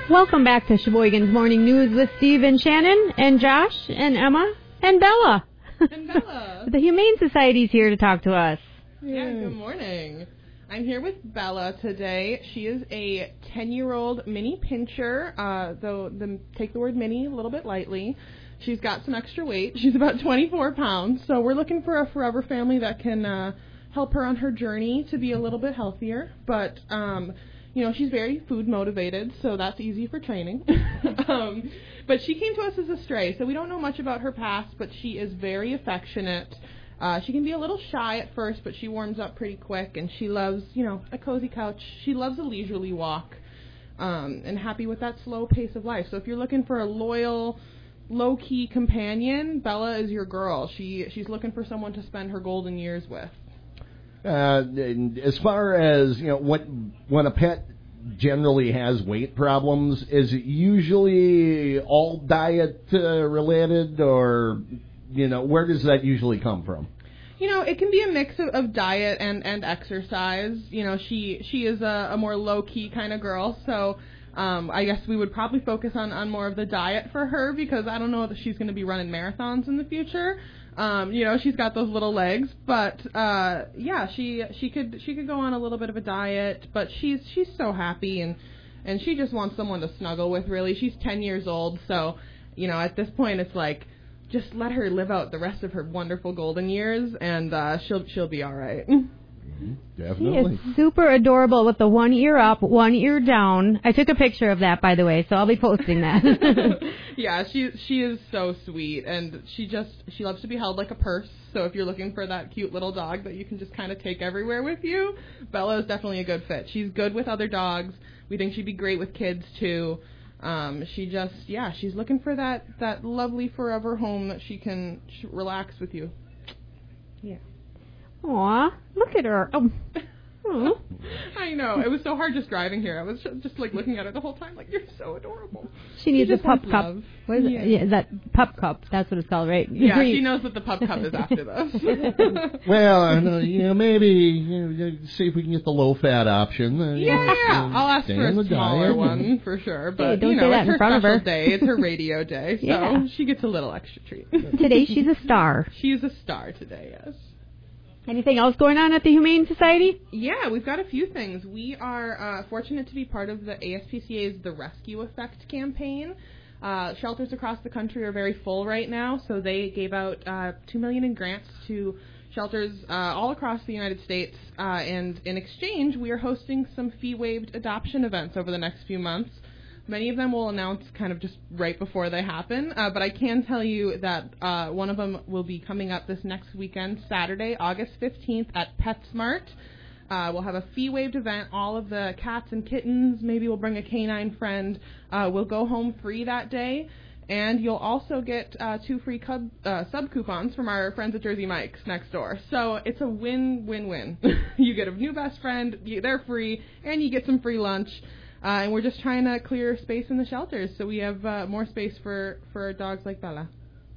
Welcome back to Sheboygan's Morning News with Steve and Shannon and Josh and Emma and Bella. And Bella. The Humane Society's here to talk to us. Yeah, good morning. I'm here with Bella today. She is a 10-year-old mini pinscher, though take the word mini a little bit lightly. She's got some extra weight. She's about 24 pounds, so we're looking for a forever family that can help her on her journey to be a little bit healthier. But, she's very food motivated, so that's easy for training. But she came to us as a stray, so we don't know much about her past, but she is very affectionate. She can be a little shy at first, but she warms up pretty quick, and she loves, a cozy couch. She loves a leisurely walk, and happy with that slow pace of life. So if you're looking for a loyal, low-key companion, Bella is your girl. She's looking for someone to spend her golden years with. As far as, when a pet generally has weight problems, is it usually all diet related, or, where does that usually come from? It can be a mix of diet and exercise. She is a more low-key kind of girl, so I guess we would probably focus on more of the diet for her, because I don't know that she's going to be running marathons in the future. She's got those little legs, but she could go on a little bit of a diet, but she's so happy, and she just wants someone to snuggle with, really. She's 10 years old, so at this point it's like, just let her live out the rest of her wonderful golden years, and she'll be all right. Definitely. She is super adorable with the one ear up, one ear down. I took a picture of that, by the way, so I'll be posting that. Yeah, she is so sweet, and she loves to be held like a purse. So if you're looking for that cute little dog that you can just kind of take everywhere with you, Bella is definitely a good fit. She's good with other dogs. We think she'd be great with kids too. She's looking for that lovely forever home that she can relax with you. Yeah. Aw, look at her. Oh. I know. It was so hard just driving here. I was just like looking at her the whole time, like, you're so adorable. She needs a pup cup. What is it? Yeah, that pup cup. That's what it's called, right? Yeah, she knows what the pup cup is after this. Well, maybe see if we can get the low-fat option. I'll ask for a smaller one for sure. But, don't say that it's in front of her. Day. It's her radio day, so she gets a little extra treat. Today she's a star. She's a star today, yes. Anything else going on at the Humane Society? Yeah, we've got a few things. We are fortunate to be part of the ASPCA's The Rescue Effect campaign. Shelters across the country are very full right now, so they gave out $2 million in grants to shelters all across the United States, and in exchange, we are hosting some fee-waived adoption events over the next few months. Many of them will announce kind of just right before they happen, but I can tell you that one of them will be coming up this next weekend, Saturday, August 15th at PetSmart. We'll have a fee-waived event. All of the cats and kittens, maybe we'll bring a canine friend, will go home free that day. And you'll also get 2 free sub coupons from our friends at Jersey Mike's next door. So it's a win-win-win. You get a new best friend, they're free, and you get some free lunch. And we're just trying to clear space in the shelters so we have more space for dogs like Bella.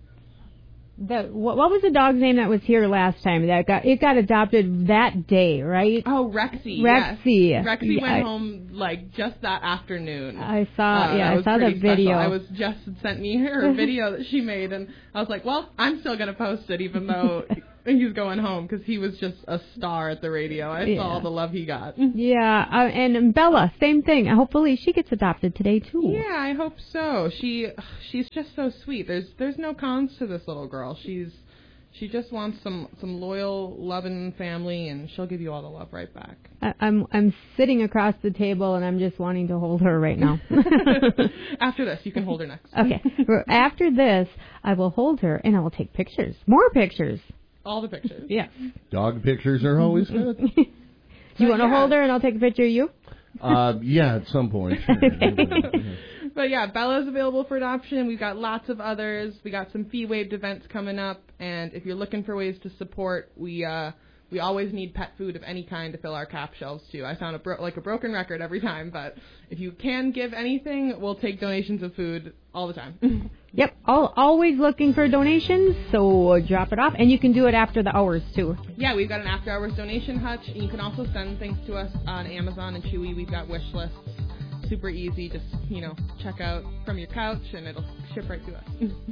What was the dog's name that was here last time? It got adopted that day, right? Oh, Rexy. Rexy. Yes. Rexy went home like just that afternoon. I saw the video. Jess had sent me her video that she made, and I was like, well, I'm still gonna post it even though he's going home, because he was just a star at the radio. I saw all the love he got. Yeah, and Bella, same thing. Hopefully she gets adopted today too. Yeah, I hope so. She's just so sweet. There's no cons to this little girl. She just wants some loyal, loving family, and she'll give you all the love right back. I'm sitting across the table, and I'm just wanting to hold her right now. After this, you can hold her next. Okay. After this, I will hold her, and I will take pictures. More pictures. All the pictures. Yeah. Dog pictures are always good. You want to hold her, and I'll take a picture of you? Yeah, at some point. Sure. But yeah, Bella's available for adoption. We've got lots of others. We got some fee-waived events coming up, and if you're looking for ways to support, we always need pet food of any kind to fill our cap shelves too. I sound like a broken record every time, but if you can give anything, we'll take donations of food all the time. Yep, always looking for donations, so drop it off, and you can do it after the hours too. Yeah, we've got an after-hours donation hutch, and you can also send things to us on Amazon and Chewy. We've got wish lists. super easy. Just, check out from your couch and it'll ship right to us.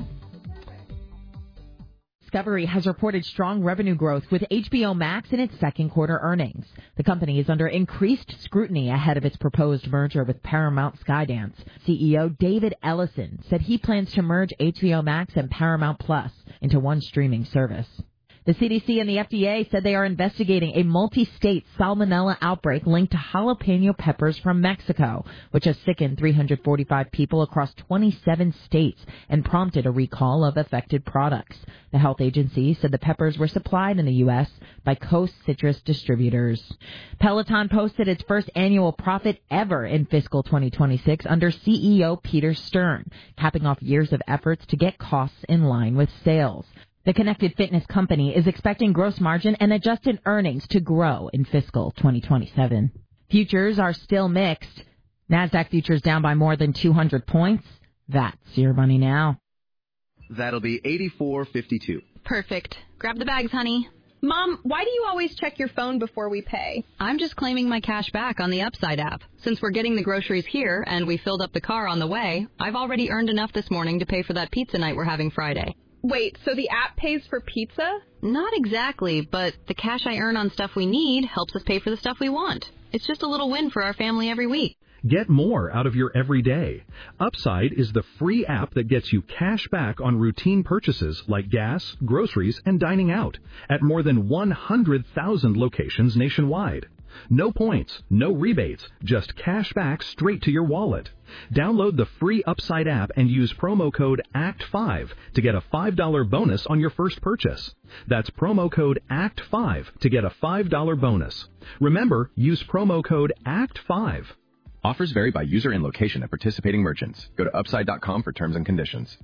Discovery has reported strong revenue growth with HBO Max in its second quarter earnings. The company is under increased scrutiny ahead of its proposed merger with Paramount Skydance. CEO David Ellison said he plans to merge HBO Max and Paramount Plus into one streaming service. The CDC and the FDA said they are investigating a multi-state salmonella outbreak linked to jalapeno peppers from Mexico, which has sickened 345 people across 27 states and prompted a recall of affected products. The health agency said the peppers were supplied in the U.S. by Coast Citrus Distributors. Peloton posted its first annual profit ever in fiscal 2026 under CEO Peter Stern, capping off years of efforts to get costs in line with sales. The connected fitness company is expecting gross margin and adjusted earnings to grow in fiscal 2027. Futures are still mixed. NASDAQ futures down by more than 200 points. That's your money now. That'll be $84.52. Perfect. Grab the bags, honey. Mom, why do you always check your phone before we pay? I'm just claiming my cash back on the Upside app. Since we're getting the groceries here and we filled up the car on the way, I've already earned enough this morning to pay for that pizza night we're having Friday. Wait, so the app pays for pizza? Not exactly, but the cash I earn on stuff we need helps us pay for the stuff we want. It's just a little win for our family every week. Get more out of your everyday. Upside is the free app that gets you cash back on routine purchases like gas, groceries, and dining out at more than 100,000 locations nationwide. No points, no rebates, just cash back straight to your wallet. Download the free Upside app and use promo code ACT5 to get a $5 bonus on your first purchase. That's promo code ACT5 to get a $5 bonus. Remember, use promo code ACT5. Offers vary by user and location at participating merchants. Go to upside.com for terms and conditions.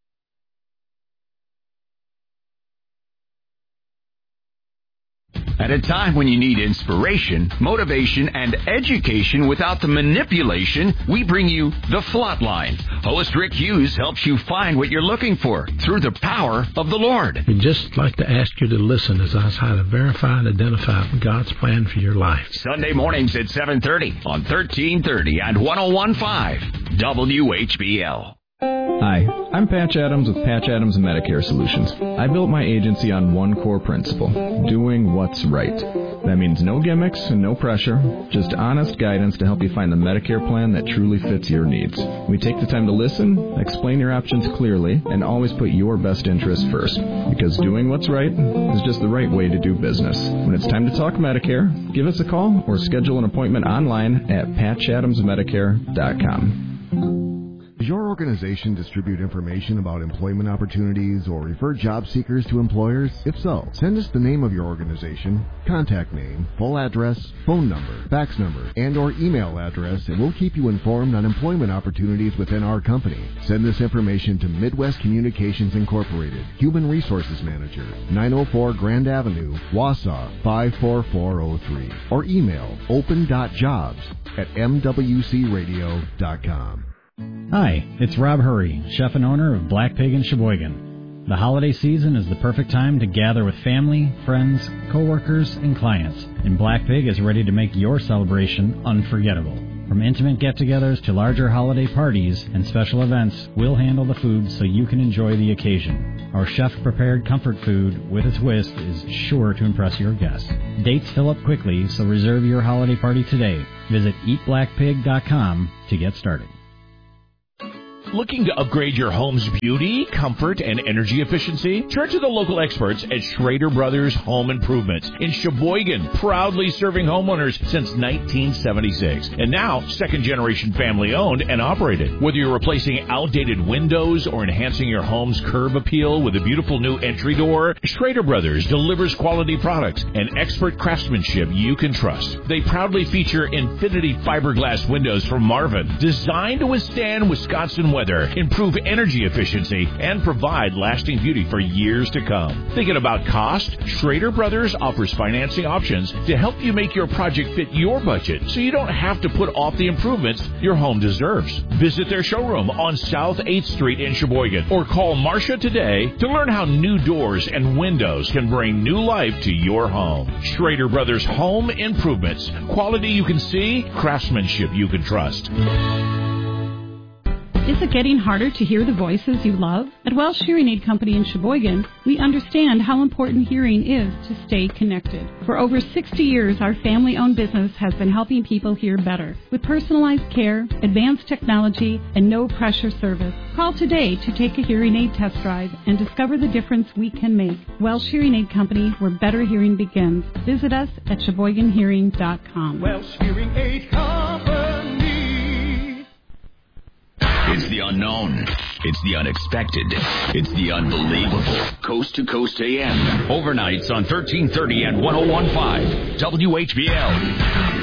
At a time when you need inspiration, motivation, and education without the manipulation, we bring you The Flatline. Host Rick Hughes helps you find what you're looking for through the power of the Lord. We'd just like to ask you to listen as I try to verify and identify God's plan for your life. Sunday mornings at 7:30 on 1330 and 101.5 WHBL. Hi, I'm Patch Adams with Patch Adams Medicare Solutions. I built my agency on one core principle, doing what's right. That means no gimmicks and no pressure, just honest guidance to help you find the Medicare plan that truly fits your needs. We take the time to listen, explain your options clearly, and always put your best interest first, because doing what's right is just the right way to do business. When it's time to talk Medicare, give us a call or schedule an appointment online at patchadamsmedicare.com. Does your organization distribute information about employment opportunities or refer job seekers to employers? If so, send us the name of your organization, contact name, full address, phone number, fax number, and or email address, and we'll keep you informed on employment opportunities within our company. Send this information to Midwest Communications Incorporated, Human Resources Manager, 904 Grand Avenue, Wausau 54403, or email open.jobs@mwcradio.com. Hi, it's Rob Hurry, chef and owner of Black Pig in Sheboygan. The holiday season is the perfect time to gather with family, friends, coworkers, and clients, and Black Pig is ready to make your celebration unforgettable. From intimate get-togethers to larger holiday parties and special events, we'll handle the food so you can enjoy the occasion. Our chef-prepared comfort food with a twist is sure to impress your guests. Dates fill up quickly, so reserve your holiday party today. Visit eatblackpig.com to get started. Looking to upgrade your home's beauty, comfort, and energy efficiency? Turn to the local experts at Schrader Brothers Home Improvements in Sheboygan, proudly serving homeowners since 1976. And now, second-generation family-owned and operated. Whether you're replacing outdated windows or enhancing your home's curb appeal with a beautiful new entry door, Schrader Brothers delivers quality products and expert craftsmanship you can trust. They proudly feature Infinity fiberglass windows from Marvin, designed to withstand Wisconsin weather weather, improve energy efficiency, and provide lasting beauty for years to come. Thinking about cost? Schrader Brothers offers financing options to help you make your project fit your budget so you don't have to put off the improvements your home deserves. Visit their showroom on South 8th Street in Sheboygan or call Marcia today to learn how new doors and windows can bring new life to your home. Schrader Brothers Home Improvements. Quality you can see, craftsmanship you can trust. Is it getting harder to hear the voices you love? At Welsh Hearing Aid Company in Sheboygan, we understand how important hearing is to stay connected. For over 60 years, our family-owned business has been helping people hear better. With personalized care, advanced technology, and no-pressure service. Call today to take a hearing aid test drive and discover the difference we can make. Welsh Hearing Aid Company, where better hearing begins. Visit us at SheboyganHearing.com. Welsh Hearing Aid Company. It's the unknown. It's the unexpected. It's the unbelievable. Coast to Coast AM. Overnights on 1330 and 101.5 WHBL.